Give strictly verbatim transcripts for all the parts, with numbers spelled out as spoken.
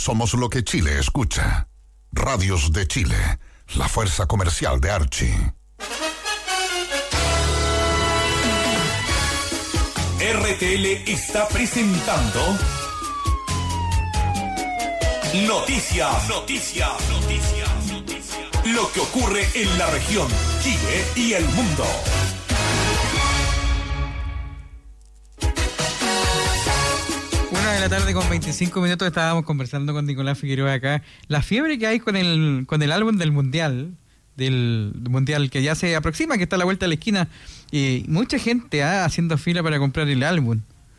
Somos lo que Chile escucha. Radios de Chile, la fuerza comercial de Archie. R T L está presentando Noticias, Noticias, Noticias, Noticias. Lo que ocurre en la región, Chile y el mundo. Una de la tarde con veinticinco minutos estábamos conversando con Nicolás Figueroa acá. La fiebre que hay con el con el álbum del Mundial, del Mundial que ya se aproxima, que está a la vuelta de la esquina. Y mucha gente ah, haciendo fila para comprar el álbum.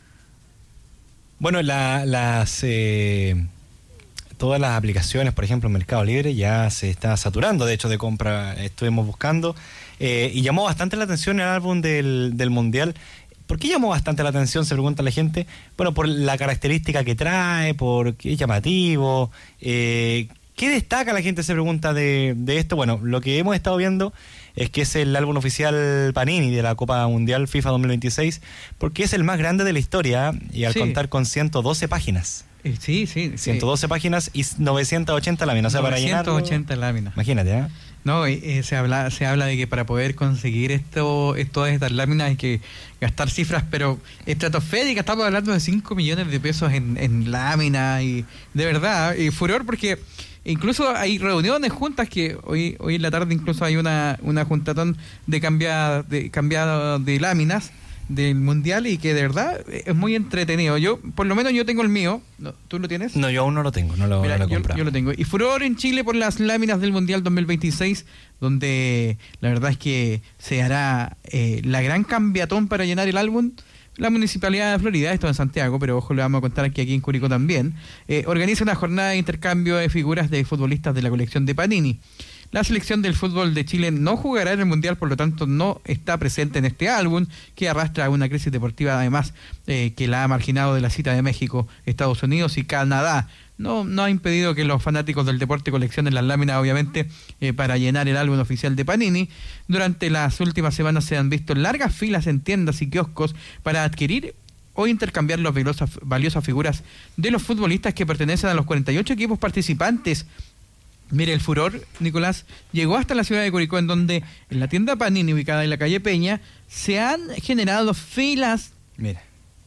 Bueno, la, las eh, todas las aplicaciones, por ejemplo, Mercado Libre, ya se está saturando, de hecho, de compra. Estuvimos buscando eh, y llamó bastante la atención el álbum del, del Mundial. ¿Por qué llamó bastante la atención? Se pregunta la gente. Bueno, por la característica que trae, porque es llamativo. Eh, ¿Qué destaca la gente? Se pregunta de, de esto. Bueno, lo que hemos estado viendo es que es el álbum oficial Panini de la Copa Mundial FIFA dos mil veintiséis, porque es el más grande de la historia y al sí. contar con ciento doce páginas. Sí, sí. ciento doce sí. páginas y novecientos ochenta láminas. O sea, para llenarlo, novecientos ochenta láminas. Imagínate, ¿eh? No, eh, se habla se habla de que para poder conseguir esto, todas estas láminas hay que gastar cifras, pero estratosféricas. Estamos hablando de cinco millones de pesos en, en láminas y de verdad, y furor porque incluso hay reuniones juntas que hoy hoy en la tarde incluso hay una una juntatón de cambiada de cambiado de láminas del Mundial y que de verdad es muy entretenido. Yo, por lo menos yo tengo el mío. No, ¿tú lo tienes? No, yo aún no lo tengo, no lo, Mira, no lo he yo, comprado. Yo lo tengo. Y furor en Chile por las láminas del Mundial dos mil veintiséis, donde la verdad es que se hará eh, la gran cambiatón para llenar el álbum. La Municipalidad de Florida, esto en Santiago, pero ojo, le vamos a contar que aquí en Curicó también, eh, organiza una jornada de intercambio de figuras de futbolistas de la colección de Panini. La selección del fútbol de Chile no jugará en el Mundial, por lo tanto no está presente en este álbum, que arrastra una crisis deportiva además eh, que la ha marginado de la cita de México, Estados Unidos y Canadá. No, no ha impedido que los fanáticos del deporte coleccionen las láminas, obviamente, eh, para llenar el álbum oficial de Panini. Durante las últimas semanas se han visto largas filas en tiendas y kioscos para adquirir o intercambiar las valiosas, valiosas figuras de los futbolistas que pertenecen a los cuarenta y ocho equipos participantes. Mire, el furor, Nicolás, llegó hasta la ciudad de Curicó, en donde en la tienda Panini, ubicada en la calle Peña, se han generado filas Mira.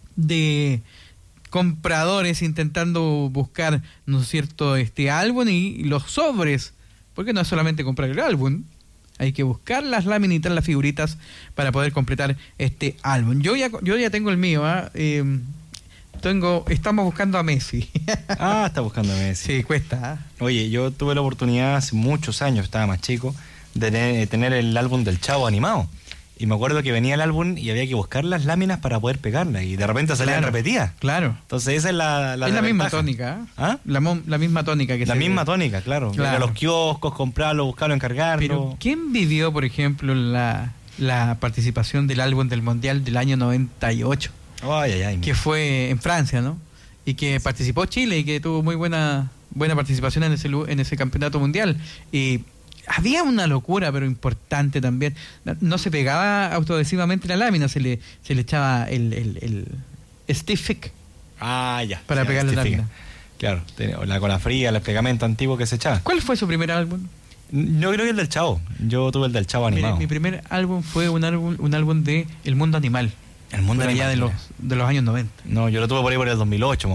de compradores intentando buscar, ¿no es cierto?, este álbum y los sobres, porque no es solamente comprar el álbum, hay que buscar las laminitas, las figuritas para poder completar este álbum. Yo ya yo ya tengo el mío, ¿eh? eh Tengo, estamos buscando a Messi. Ah, está buscando a Messi. Sí, cuesta. ¿eh? Oye, yo tuve la oportunidad hace muchos años, estaba más chico, de tener, de tener el álbum del Chavo animado. Y me acuerdo que venía el álbum y había que buscar las láminas para poder pegarlas. Y de repente salían claro, repetidas. Claro. Entonces esa es la la Es la misma ventaja. tónica. ¿eh? ¿Ah? La, la misma tónica que La se misma ve. tónica, claro. claro. Ir a los kioscos, comprarlo, buscarlo, encargarlo. Pero ¿quién vivió, por ejemplo, la, la participación del álbum del Mundial del año noventa y ocho? Ay, ay, ay. Que fue en Francia, ¿no? Y que participó Chile y que tuvo muy buena buena participación en ese en ese campeonato mundial. Y había una locura, pero importante también. No se pegaba autoadhesivamente la lámina, se le se le echaba el el, el stick Ah, ya. para sí, pegar la lámina. Claro, la cola fría, el pegamento antiguo que se echaba. ¿Cuál fue su primer álbum? Yo creo que el del Chavo. Yo tuve el del Chavo animado. Mire, mi primer álbum fue un álbum un álbum de El Mundo Animal. El Mundo Animal. Allá de los, de los años noventa. No, yo lo tuve por ahí por el dos mil ocho.